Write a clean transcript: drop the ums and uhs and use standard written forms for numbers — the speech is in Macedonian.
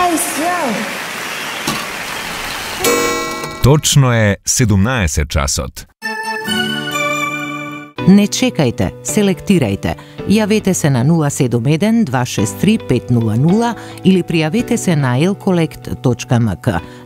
Точно е 17 часот. Не чекајте, селектирајте. Јавете се на 071 263 500 или пријавете се на elcollect.mk.